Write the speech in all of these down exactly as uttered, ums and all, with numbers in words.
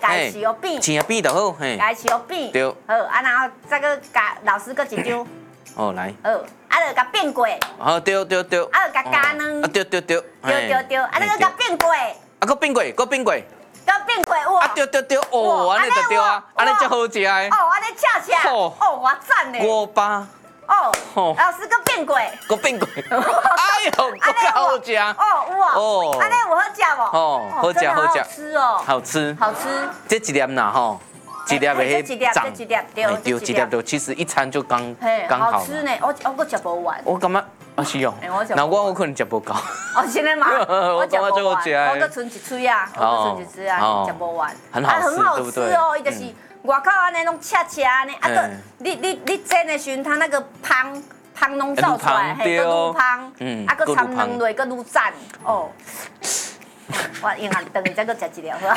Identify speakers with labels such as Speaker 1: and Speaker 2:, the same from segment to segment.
Speaker 1: 改饲哦变，
Speaker 2: 饲啊变就好，嘿。
Speaker 1: 改饲哦变。
Speaker 2: 对。
Speaker 1: 好，啊，然后再个甲老师搁一张。
Speaker 2: 哦，来。
Speaker 1: 好，啊，就甲变过。
Speaker 2: 好，对对对。
Speaker 1: 啊，就甲加卵。
Speaker 2: 啊，对对对。
Speaker 1: 对对对，啊，你搁甲变过。
Speaker 2: 啊，搁变过，搁变过。
Speaker 1: 搁变过哇！
Speaker 2: 啊，对对对，哦，安尼就对啊，安尼才好食的。
Speaker 1: 哦，安尼恰恰。哦，我赞嘞。
Speaker 2: 五八。
Speaker 1: 哦，老师搁变过。
Speaker 2: 搁变过。哎呦，搁较好食。
Speaker 1: 哦哇。哦。安尼有好食无？
Speaker 2: 哦，好食好食。
Speaker 1: 好吃哦。
Speaker 2: 好吃。
Speaker 1: 好吃。
Speaker 2: 这一粒呐吼。一粒的迄长，
Speaker 1: 一粒对，
Speaker 2: 对，一粒就其实一餐就刚刚好。
Speaker 1: 好吃呢，我我搁食不完。
Speaker 2: 我感觉啊是哦，那我我可能食不够。
Speaker 1: 哦，真的吗？我食不完，我搁存一喙啊，我搁存一喙啊，食不完。
Speaker 2: 很好吃，对不对？
Speaker 1: 哦，伊就是外口安尼拢恰恰呢，啊个你你你煎的时候，它那个香香拢走出来，嘿，搁愈香，嗯，啊搁掺两落，搁愈赞哦。我永远等伊再搁食一粒好啊。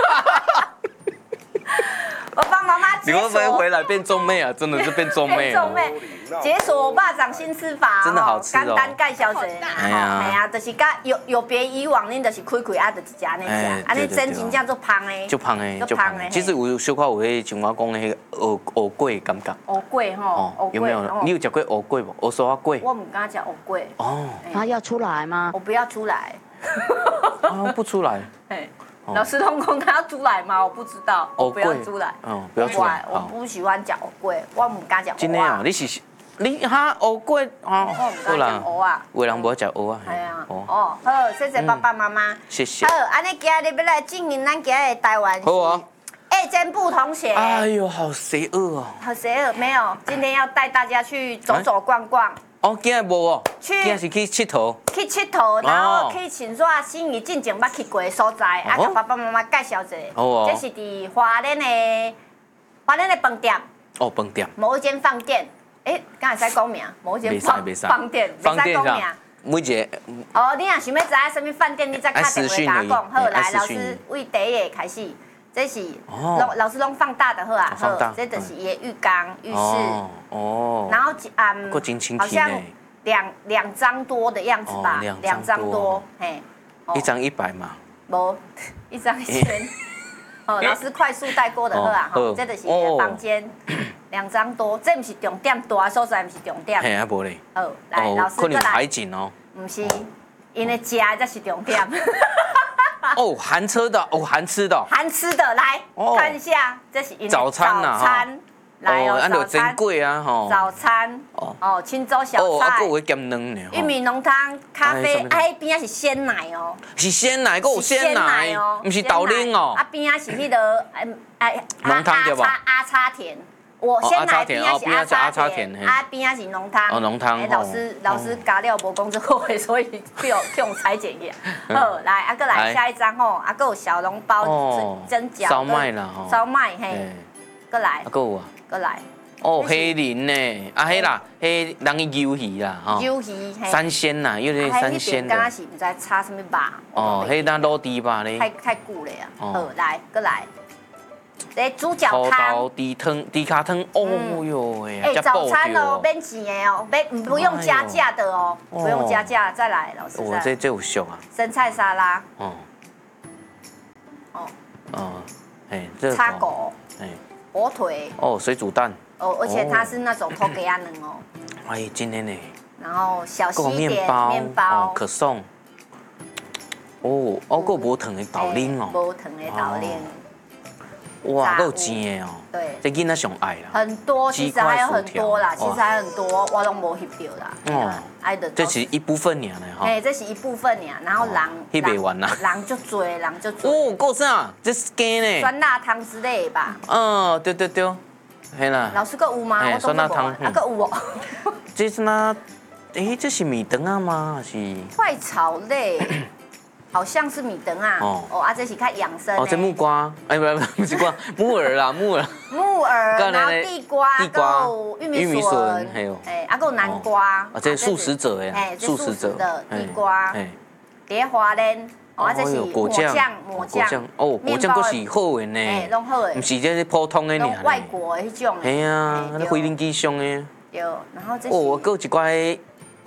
Speaker 1: 我帮妈妈解锁。
Speaker 2: 你会不会回来变中妹啊？真的是变中妹。
Speaker 1: 中妹，解锁霸掌新吃法，
Speaker 2: 真的好吃哦。
Speaker 1: 简单介绍者，哎呀，哎呀，就是甲有有别以往，恁就是开开啊，就是食安尼食，安尼真真正做芳的。
Speaker 2: 就芳的，就芳的。其实有小可有迄像我讲的迄个蚵蚵粿感觉。
Speaker 1: 蚵粿吼，蚵粿
Speaker 2: 有没有？你有食过蚵粿无？蚵沙粿。
Speaker 1: 我唔敢食蚵粿。
Speaker 2: 哦。
Speaker 3: 他要出来吗？
Speaker 1: 我不要出来。
Speaker 2: 啊，不出来。
Speaker 1: 老师通公他要出来吗？我不知道，我不要出来。
Speaker 2: 嗯，不要出来。
Speaker 1: 我不喜欢食蚵粿，我唔敢食。
Speaker 2: 真的哦，你是你哈蚵粿哦，
Speaker 1: 好啦，蚵啊，
Speaker 2: 有人无食蚵啊。
Speaker 1: 系啊，哦，好，谢谢爸爸妈妈，
Speaker 2: 谢谢。
Speaker 1: 好，安尼今日要来进行咱今日的台湾。
Speaker 2: 好啊。
Speaker 1: 哎，真不同学。
Speaker 2: 哎呦，好邪恶哦。
Speaker 1: 好邪恶，没有，今天要带大家去走走逛逛。
Speaker 2: 哦，今日无哦，
Speaker 1: 去
Speaker 2: 今日是去佚佗，
Speaker 1: 去佚佗，然后去寻煞心仪进前捌去过的所在，啊，甲爸爸妈妈介绍一下。哦。这是伫花莲的花莲的饭店。
Speaker 2: 哦，饭店。
Speaker 1: 某一间饭店，哎，敢会使讲名？某一间饭饭店，袂使讲名。
Speaker 2: 每一个。
Speaker 1: 哦，你若想要知影什么饭店，你再打电话甲我讲。好，来，老师为第一个开始。这是老老师拢放大的好啊，好，这就是伊的浴缸、浴室，哦，然后嗯，好像两两张多的样子吧，两张多，嘿，
Speaker 2: 一张一百嘛，
Speaker 1: 无，一张一千，哦，老师快速带过的好啊，好，这就是伊的房间，两张多，这不是重点，大所在不是重点，
Speaker 2: 嘿啊无咧，
Speaker 1: 好，来，老师
Speaker 2: 可能海景哦，
Speaker 1: 不是，因为食才是重点。
Speaker 2: 哦，含车的哦，含吃的，
Speaker 1: 含吃的，来看一下，这是
Speaker 2: 早餐呐，
Speaker 1: 早餐来哦，
Speaker 2: 早餐真贵啊，吼，
Speaker 1: 早餐哦哦，青州小菜，
Speaker 2: 哦，啊，还会兼卵呢，
Speaker 1: 玉米浓汤、咖啡，哎，边仔是鲜奶哦，
Speaker 2: 是鲜奶，还有鲜奶哦，不是豆奶哦，
Speaker 1: 啊，边仔是迄个哎哎
Speaker 2: 浓汤对不？
Speaker 1: 阿叉甜。我鲜奶边仔是阿叉甜，啊边仔是浓汤。
Speaker 2: 哦，浓汤。
Speaker 1: 老师老师加料无讲之后，所以被我被我裁剪一下。好，来啊，过来下一张吼，啊，个有小笼包、蒸饺、
Speaker 2: 烧麦啦吼，
Speaker 1: 烧麦嘿，过来。
Speaker 2: 啊，个有啊，
Speaker 1: 过来。
Speaker 2: 哦，黑鳞呢，啊，迄啦，迄人去游鱼啦，吼。
Speaker 1: 游鱼。
Speaker 2: 三鲜呐，有点三鲜的。
Speaker 1: 刚刚是唔知炒什么肉。
Speaker 2: 哦，迄咱落地吧咧。
Speaker 1: 太太久了啊。好，来，过来。这猪脚汤、
Speaker 2: 土豆猪汤、猪脚汤，哦哟哎，
Speaker 1: 哎，早餐哦，免钱的哦，不不用加价的哦，不用加价。再来，老师。
Speaker 2: 我这这有熟啊。
Speaker 1: 生菜沙拉。哦。
Speaker 2: 哦。哦。哎，这。
Speaker 1: 叉狗。哎。火腿。
Speaker 2: 哦，水煮蛋。
Speaker 1: 哦，而且它是那种托给亚能哦。
Speaker 2: 哎，今天呢。
Speaker 1: 然后小西点
Speaker 2: 面包，可颂。哦，哦，个无糖的豆奶哦。
Speaker 1: 无糖的豆奶。
Speaker 2: 哇，够甜的哦！
Speaker 1: 对，
Speaker 2: 这囡仔上爱啦。
Speaker 1: 很多，其实还有很多啦，其实还有很多，我拢无翕到啦。哦，爱的。
Speaker 2: 这是一部分尔呢哈。
Speaker 1: 哎，这是一部分尔，然后人
Speaker 2: 翕袂完啦。
Speaker 1: 人就多，人就多。
Speaker 2: 哦，够啥？这是鸡呢？
Speaker 1: 酸辣汤之类吧。
Speaker 2: 嗯，对对对，嘿啦。
Speaker 1: 老师个有吗？
Speaker 2: 酸辣汤，
Speaker 1: 啊个有哦。
Speaker 2: 这是那，哎，这是米肠啊吗？是？
Speaker 1: 快炒类。好像是米肠啊，哦啊，这是较养生。
Speaker 2: 哦，这木瓜，哎，不不不是瓜，木耳啦，木耳。
Speaker 1: 木耳，然后地瓜，
Speaker 2: 地瓜，
Speaker 1: 玉米笋，还有，哎，啊，还有南瓜。
Speaker 2: 啊，这素食者哎，
Speaker 1: 素食者的地瓜，蝶花莲，哦，这是果酱，抹酱，
Speaker 2: 哦，果酱佫是好的呢，
Speaker 1: 哎，拢好的，
Speaker 2: 唔是这是普通的呢，
Speaker 1: 外国的迄种。
Speaker 2: 系啊，那飞行机上的。
Speaker 1: 对，然后这是。
Speaker 2: 哦，佫有一寡。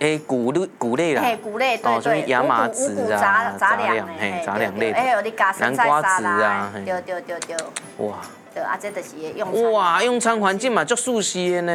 Speaker 2: 诶，谷类谷类啦，
Speaker 1: 嘿，谷类对
Speaker 2: 哦，所以
Speaker 1: 对，
Speaker 2: 亚麻
Speaker 1: 五谷
Speaker 2: 籽啊，
Speaker 1: 杂杂粮
Speaker 2: 嘿，杂粮类，
Speaker 1: 哎，有你加生菜沙拉，对对对对，
Speaker 2: 哇，
Speaker 1: 对啊，这就是用。
Speaker 2: 哇，用餐环境嘛，足舒适的呢。